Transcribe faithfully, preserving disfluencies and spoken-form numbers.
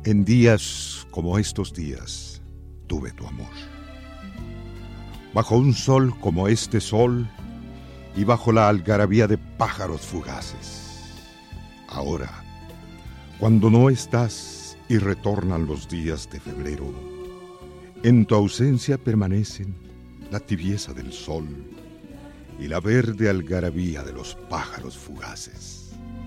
En días como estos días tuve tu amor. Bajo un sol como este sol y bajo la algarabía de pájaros fugaces. Ahora, cuando no estás y retornan los días de febrero, en tu ausencia permanecen la tibieza del sol y la verde algarabía de los pájaros fugaces.